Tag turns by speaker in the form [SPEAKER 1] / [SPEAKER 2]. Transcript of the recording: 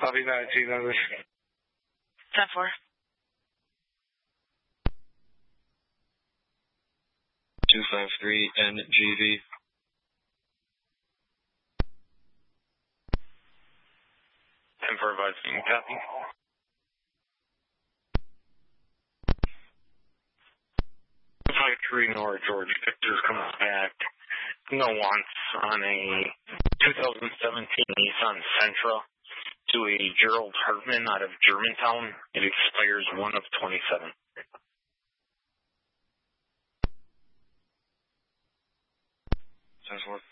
[SPEAKER 1] Copy that, G-Numbers.
[SPEAKER 2] 10-4.
[SPEAKER 3] 253 NGV.
[SPEAKER 4] For advising, copy. 53 North George Victor's comes back. No wants on a 2017 Nissan Sentra to a Gerald Hartman out of Germantown. It expires 1 of 27.
[SPEAKER 3] Sounds work.